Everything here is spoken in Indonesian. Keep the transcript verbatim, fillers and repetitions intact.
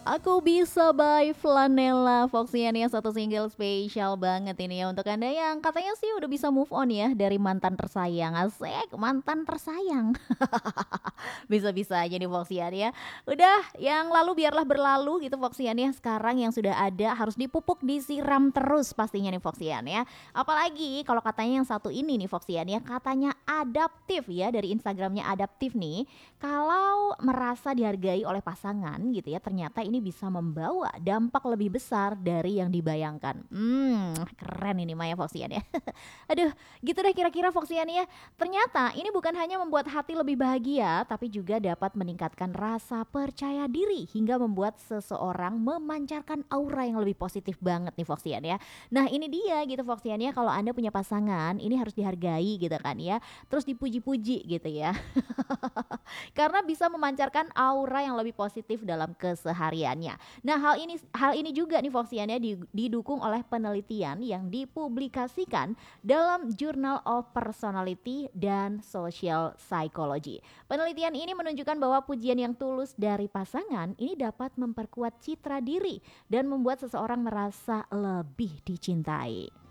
Aku Bisa by Flanella Foxian ya, satu single spesial banget ini ya untuk Anda yang katanya sih udah bisa move on ya dari mantan tersayang. Asik, mantan tersayang. Bisa-bisa aja nih Foxian ya. Udah, yang lalu biarlah berlalu gitu Foxian ya. Sekarang yang sudah ada harus dipupuk, disiram terus pastinya nih Foxian ya. Apalagi kalau katanya yang satu ini nih Foxian ya, katanya adaptif ya, dari Instagramnya adaptif nih. Kalau merasa dihargai oleh pasangan gitu ya, ternyata ini bisa membawa dampak lebih besar dari yang dibayangkan. Hmm, keren ini Maya Foxian ya. Aduh, gitu deh kira-kira Foxian ya. Ternyata ini bukan hanya membuat hati lebih bahagia, tapi juga dapat meningkatkan rasa percaya diri hingga membuat seseorang memancarkan aura yang lebih positif banget nih Foxian ya. Nah ini dia gitu Foxian ya, kalau Anda punya pasangan ini harus dihargai gitu kan ya. Terus dipuji-puji gitu ya. Karena bisa memancarkan aura yang lebih positif dalam kesehariannya. Nah, hal ini hal ini juga nih Foxian ya di- didukung oleh penelitian yang dipublikasikan dalam Journal of Personality dan Social Psychology. Penelitian ini menunjukkan bahwa pujian yang tulus dari pasangan ini dapat memperkuat citra diri dan membuat seseorang merasa lebih dicintai.